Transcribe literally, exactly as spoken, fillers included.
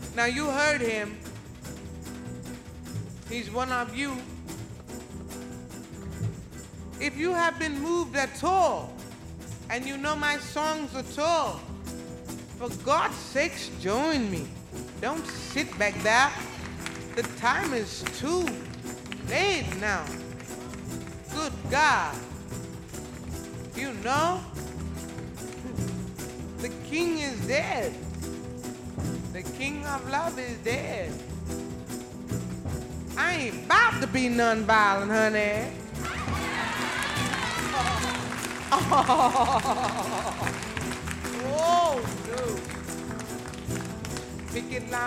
Now you heard him. He's one of you. If you have been moved at all, and you know my songs at all, for God's sakes, join me. Don't sit back there. The time is too late now. Good God. You know, the king is dead. The king of love is dead. I ain't about to be non-violent, honey. Oh, no. Picket line.